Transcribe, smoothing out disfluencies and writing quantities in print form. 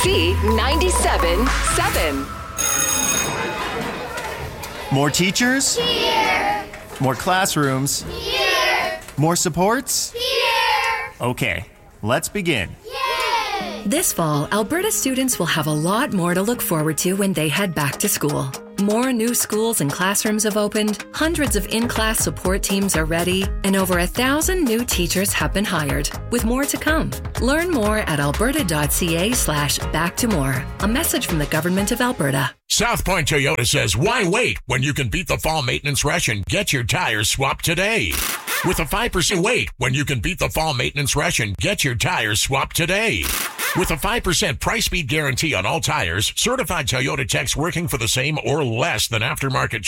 C97.7. More teachers? Here! More classrooms? Here! More supports? Here! Okay, let's begin. Yay! This fall, Alberta students will have a lot more to look forward to when they head back to school. More new schools and classrooms have opened, hundreds of in-class support teams are ready, and over 1,000 new teachers have been hired, with more to come. Learn more at alberta.ca/back-to-more. A message from the Government of Alberta. South Point Toyota says, why wait when you can beat the fall maintenance rush and get your tires swapped today? With a 5% wait when you can beat the fall maintenance rush and get your tires swapped today. With a 5% price beat guarantee on all tires, certified Toyota techs working for the same or less than aftermarket